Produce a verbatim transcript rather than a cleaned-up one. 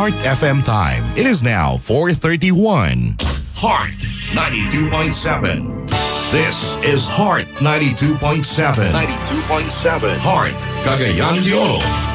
Heart F M time. It is now four thirty-one. Heart ninety-two point seven. This is Heart ninety-two point seven. ninety-two point seven. Heart, Cagayan de Oro.